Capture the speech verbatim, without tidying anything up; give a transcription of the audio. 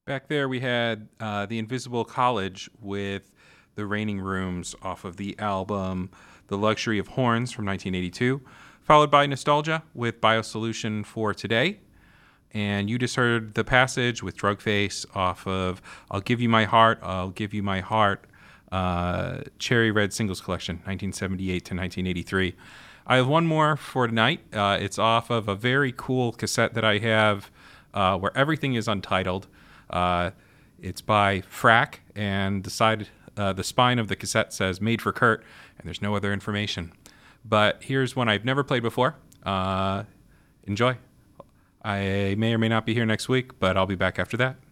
Back there, we had uh, The Invisible College with The Raining Rooms off of the album The Luxury of Horns from nineteen eighty-two, followed by Nostalgia with Biosolution for Today. And you just heard The Passage with Drugface off of I'll Give You My Heart, I'll Give You My Heart, uh, Cherry Red Singles Collection, nineteen seventy-eight to nineteen eighty-three. I have one more for tonight. Uh, it's off of a very cool cassette that I have uh, where everything is untitled. Uh, it's by Frack, and the side, uh, the spine of the cassette says "Made for Kurt," and there's no other information. But here's one I've never played before. Uh, enjoy. I may or may not be here next week, but I'll be back after that.